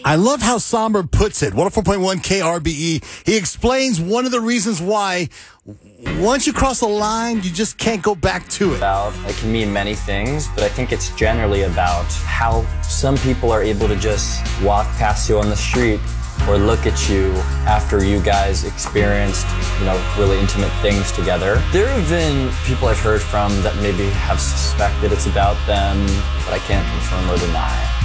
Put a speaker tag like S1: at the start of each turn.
S1: I love how Somber puts it. 104.1 KRBE. He explains one of the reasons why once you cross the line, you just can't go back to it.
S2: It can mean many things, but I think it's generally about how some people are able to just walk past you on the street or look at you after you guys experienced, really intimate things together. There have been people I've heard from that maybe have suspected it's about them, but I can't confirm or deny.